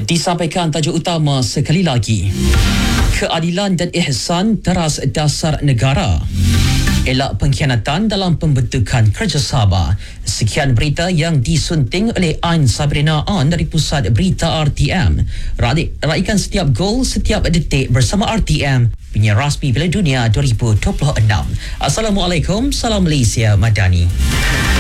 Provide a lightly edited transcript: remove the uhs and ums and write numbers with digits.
Disampaikan tajuk utama sekali lagi. Keadilan dan ihsan teras dasar negara. Elak pengkhianatan dalam pembentukan kerjasama. Sekian berita yang disunting oleh Ain Sabrina An dari Pusat Berita RTM. Raikan setiap gol, setiap detik bersama RTM, penyiar rasmi Piala Dunia 2026. Assalamualaikum, salam Malaysia Madani.